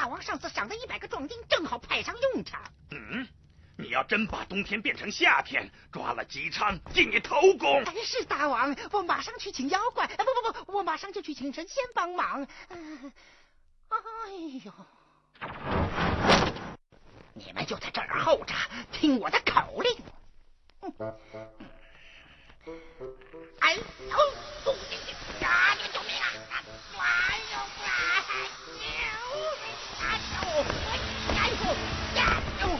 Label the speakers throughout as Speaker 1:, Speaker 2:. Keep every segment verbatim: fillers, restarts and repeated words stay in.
Speaker 1: 王上次赏的一百个壮丁正好派上用场。
Speaker 2: 嗯，你要真把冬天变成夏天，抓了姬昌进你头宫。
Speaker 1: 哎，是大王，我马上去请妖怪，不不不，我马上就去请神仙帮忙。嗯、哎呦，你们就在这儿候着，听我的口令。嗯哎呦，啊！你救命啊！哎呦，哎呦，哎呦，哎呦，哎呦，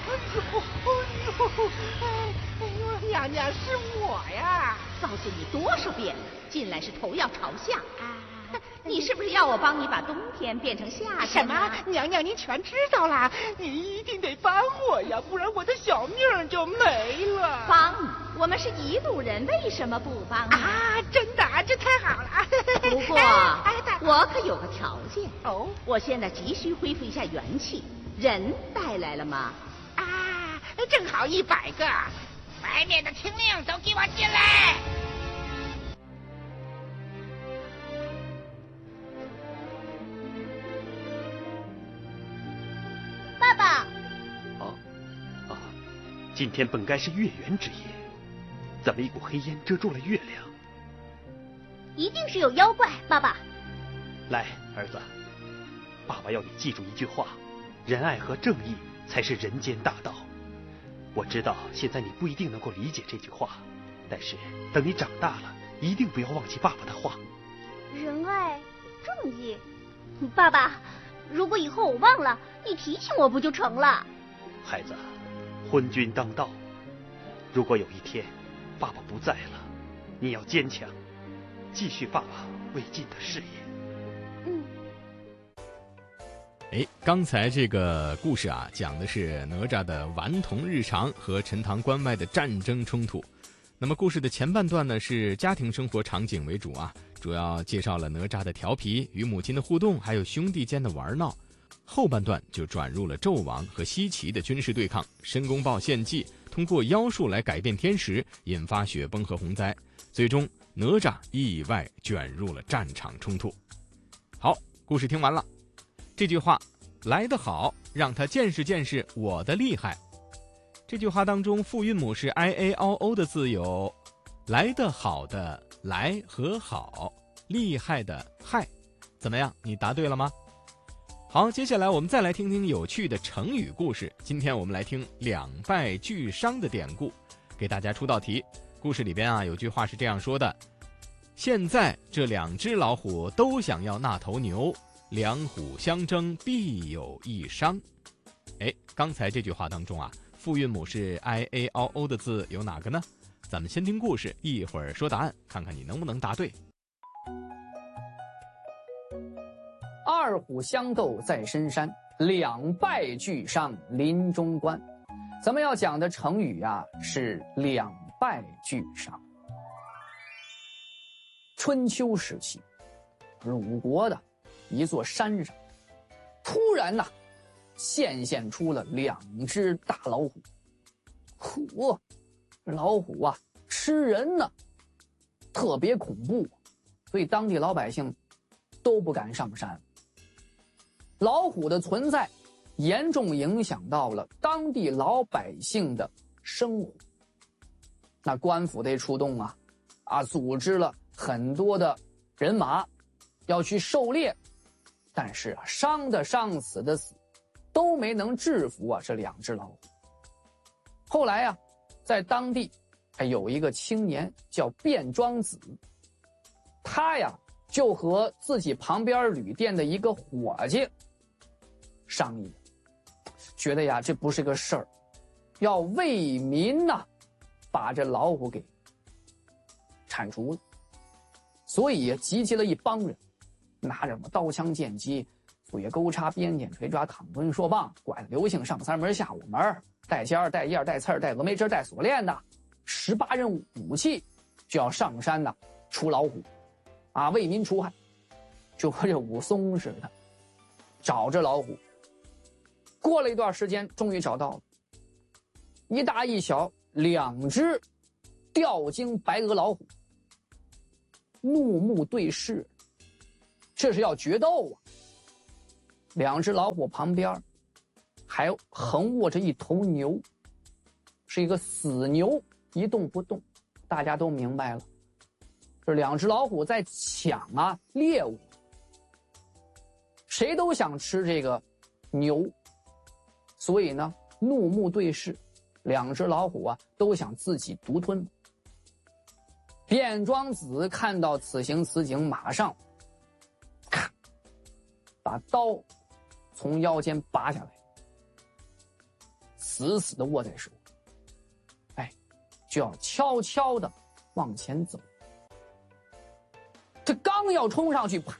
Speaker 1: 哎呦，娘娘是我呀！
Speaker 3: 告诉你多少遍了，进来是头要朝下。你是不是要我帮你把冬天变成夏天？
Speaker 1: 什么？娘娘您全知道了，你一定得帮我呀，不然我的小命就没了。
Speaker 3: 帮你？我们是一路人，为什么不帮你？
Speaker 1: 啊，真的，这太好了。
Speaker 3: 不过，
Speaker 1: 哎、
Speaker 3: 我可有个条件。
Speaker 1: 哦，
Speaker 3: 我现在急需恢复一下元气，人带来了吗？
Speaker 1: 啊，正好一百个。外面的听令都给我进来。
Speaker 4: 爸爸。
Speaker 2: 哦，啊，今天本该是月圆之夜，怎么一股黑烟遮住了月亮？
Speaker 4: 一定是有妖怪，爸爸。
Speaker 2: 来，儿子，爸爸要你记住一句话：仁爱和正义才是人间大道。我知道现在你不一定能够理解这句话，但是等你长大了，一定不要忘记爸爸的话。
Speaker 4: 仁爱正义，爸爸，如果以后我忘了，你提醒我不就成了？
Speaker 2: 孩子，昏君当道，如果有一天爸爸不在了，你要坚强，继续爸爸未尽的事业。
Speaker 4: 嗯。
Speaker 5: 哎，刚才这个故事啊，讲的是哪吒的顽童日常和陈塘关外的战争冲突。那么故事的前半段呢，是家庭生活场景为主啊，主要介绍了哪吒的调皮、与母亲的互动，还有兄弟间的玩闹。后半段就转入了纣王和西岐的军事对抗，申公豹献计，通过妖术来改变天时，引发雪崩和洪灾，最终哪吒意外卷入了战场冲突。好，故事听完了。这句话来得好，让他见识见识我的厉害。这句话当中复韵母是 i a o o 的字有来得好的来和好，厉害的害。怎么样，你答对了吗？好，接下来我们再来听听有趣的成语故事。今天我们来听两败俱伤的典故，给大家出道题。故事里边啊，有句话是这样说的：现在这两只老虎都想要那头牛，两虎相争必有一伤。哎，刚才这句话当中啊，复韵母是 i a o o 的字有哪个呢？咱们先听故事，一会儿说答案，看看你能不能答对。
Speaker 6: 二虎相斗在深山，两败俱伤临终关。咱们要讲的成语啊，是两败俱伤。春秋时期，鲁国的一座山上，突然呐、啊，现现出了两只大老虎。虎，老虎啊，吃人呢，特别恐怖，所以当地老百姓都不敢上山。老虎的存在严重影响到了当地老百姓的生活。那官府得出动啊，啊，组织了很多的人马要去狩猎，但是啊，伤的伤，死的死，都没能制服啊这两只老虎。后来啊，在当地还有一个青年叫卞庄子，他呀就和自己旁边旅店的一个伙计商议，觉得呀这不是个事儿，要为民呐、啊、把这老虎给铲除了。所以也集结了一帮人，拿着什么刀枪剑戟、斧钺钩叉鞭锏锤抓躺棍槊棒，拐子流星上三门下五门，带尖儿带叶儿带刺儿带峨眉针带锁链的十八任武器，就要上山呐除老虎啊，为民除害，就和这武松似的找着老虎。过了一段时间，终于找到了一大一小两只吊睛白额老虎，怒目对视，这是要决斗啊！ 两只老虎旁边还横卧着一头牛，是一个死牛，一动不动。大家都明白了，这两只老虎在抢啊猎物，谁都想吃这个牛，所以呢怒目对视，两只老虎啊都想自己独吞。卞庄子看到此情此景，马上咔把刀从腰间拔下来，死死地握在手，哎，就要悄悄地往前走。他刚要冲上去，啪，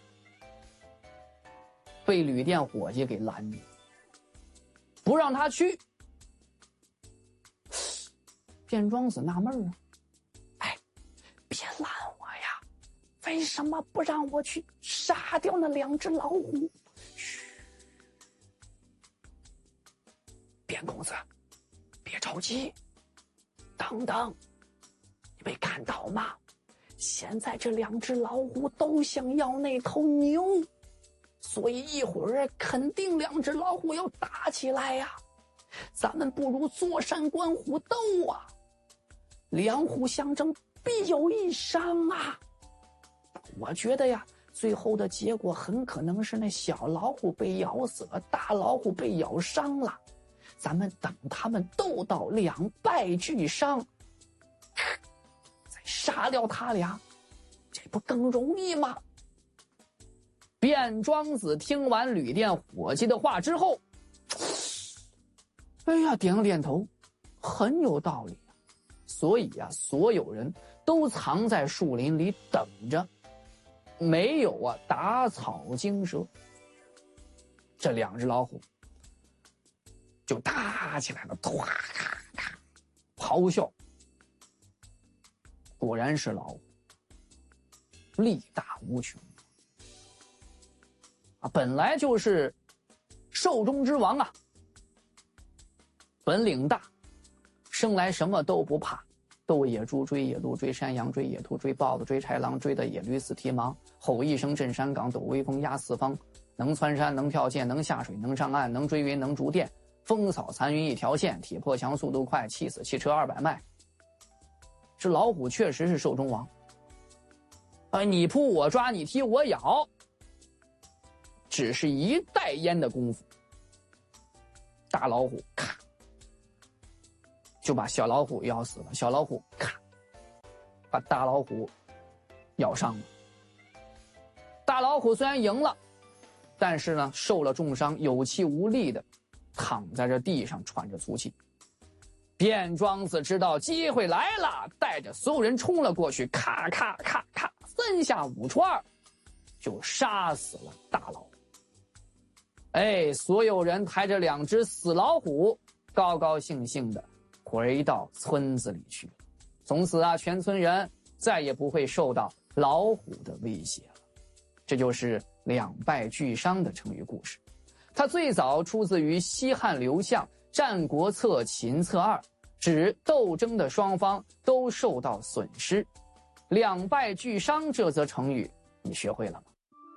Speaker 6: 被旅店伙计给拦住，不让他去。卞庄子纳闷啊，哎，别拦我呀，为什么不让我去杀掉那两只老虎？嘘，卞公子，别着急，等等，你没看到吗？现在这两只老虎都想要那头牛，所以一会儿肯定两只老虎要打起来呀。咱们不如坐山观虎斗啊，两虎相争必有一伤啊。我觉得呀，最后的结果很可能是那小老虎被咬死了，大老虎被咬伤了。咱们等他们斗到两败俱伤，再杀掉他俩，这不更容易吗？卞庄子听完旅店伙计的话之后，哎呀，点了点头，很有道理啊。所以啊，所有人都藏在树林里等着，没有啊打草惊蛇。这两只老虎就打起来了，唰咔咔咆哮。果然是老虎，力大无穷啊！本来就是兽中之王啊，本领大，生来什么都不怕，斗野猪追野鹿，追山羊，追野兔，追豹子，追豺狼，追得野驴死蹄忙，吼一声震山岗，抖威风压四方，能窜山，能跳涧，能下水，能上岸，能追云，能逐电，风扫残云一条线，铁破墙速度快，气死汽车二百迈。这老虎确实是兽中王，啊，你扑我抓，你踢我咬，只是一袋烟的功夫，大老虎咔就把小老虎咬死了，小老虎咔把大老虎咬伤了。大老虎虽然赢了，但是呢受了重伤，有气无力的躺在这地上喘着粗气。卞庄子知道机会来了，带着所有人冲了过去，咔咔咔咔三下五除二就杀死了大老虎。哎，所有人抬着两只死老虎高高兴兴的回到村子里去。从此啊，全村人再也不会受到老虎的威胁了。这就是两败俱伤的成语故事。它最早出自于西汉刘向《战国策·秦策二》，指斗争的双方都受到损失。两败俱伤这则成语你学会了吗？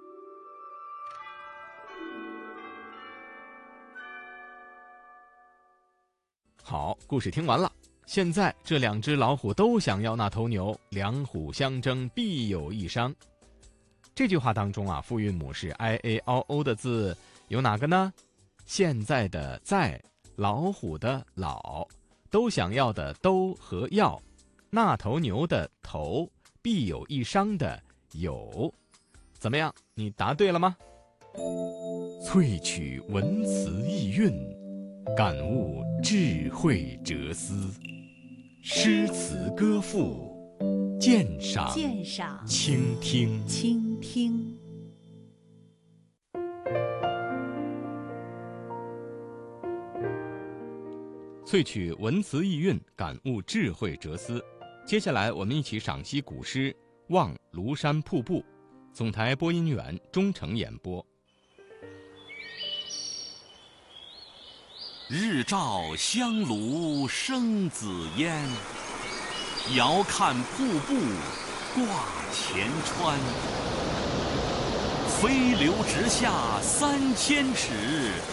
Speaker 5: 好，故事听完了。现在这两只老虎都想要那头牛，两虎相争必有一伤。这句话当中啊，复韵母是 i a o o 的字有哪个呢？现在的在，老虎的老，都想要的都和要，那头牛的头，必有一伤的有。怎么样，你答对了吗？萃取文词意蕴，感悟智慧哲思，诗词歌赋，鉴赏
Speaker 3: 鉴赏
Speaker 5: 倾听
Speaker 3: 倾听。
Speaker 5: 萃取文词意蕴，感悟智慧哲思。接下来我们一起赏析古诗《望庐山瀑布》，总台播音员钟诚演播。
Speaker 7: 日照香炉生紫烟，遥看瀑布挂前川。 飞流直下三千尺，